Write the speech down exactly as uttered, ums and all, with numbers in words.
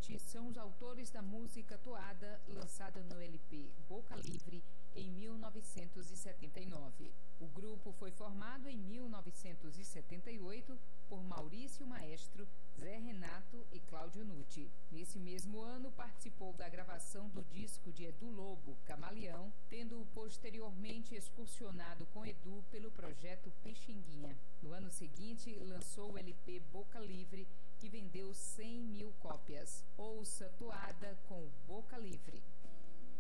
Nutti são os autores da música Toada, lançada no L P Boca Livre em mil novecentos e setenta e nove. O grupo foi formado em mil novecentos e setenta e oito por Maurício Maestro, Zé Renato e Cláudio Nutti. Nesse mesmo ano, participou da gravação do disco de Edu Lobo, Camaleão, tendo posteriormente excursionado com Edu pelo projeto Pixinguinha. No ano seguinte, lançou o L P Boca Livre, que vendeu cem mil cópias. Ouça Toada com Boca Livre.